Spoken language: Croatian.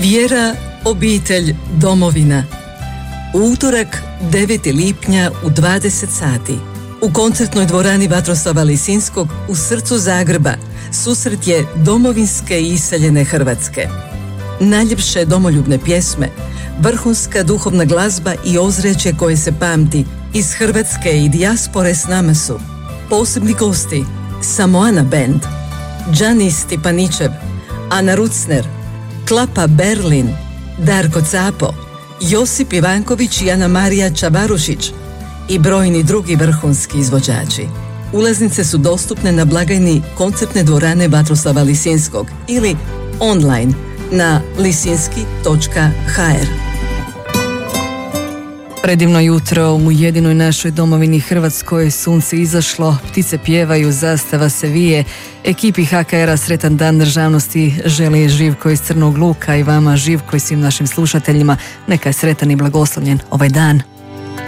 Vjera, obitelj, domovina. U utorak 9. lipnja u 20 sati u koncertnoj dvorani Vatroslava Lisinskog u srcu Zagreba susret je domovinske i iseljene Hrvatske. Najljepše domoljubne pjesme, vrhunska duhovna glazba i ozračje koje se pamti iz Hrvatske i dijaspore s nama su posebni gosti Samoana Band, Đani Stipaničev, Ana Rucner, Klapa Berlin, Darko Capo, Josip Ivanković i Ana Marija Čavarušić i brojni drugi vrhunski izvođači. Ulaznice su dostupne na blagajni koncertne dvorane Vatroslava Lisinskog ili online na lisinski.hr. Predivno jutro u jedinoj našoj domovini Hrvatskoj, sunce izašlo, ptice pjevaju, zastava se vije. Ekipi HKR-a sretan dan državnosti želi Živko iz Crnog Luka i vama Živko i svim našim slušateljima. Neka je sretan i blagoslovljen ovaj dan.